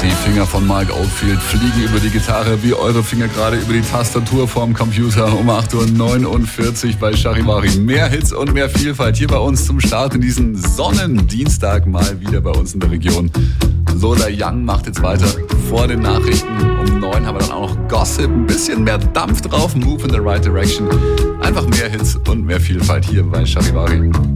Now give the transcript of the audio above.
Die Finger von Mike Oldfield fliegen über die Gitarre, wie eure Finger gerade über die Tastatur vorm Computer um 8.49 Uhr bei Charivari. Mehr Hits und mehr Vielfalt hier bei uns zum Start in diesen Sonnendienstag mal wieder bei uns in der Region. Lola Young macht jetzt weiter vor den Nachrichten. Um 9 haben wir dann auch noch Gossip, ein bisschen mehr Dampf drauf, Move in the right direction. Einfach mehr Hits und mehr Vielfalt hier bei Charivari.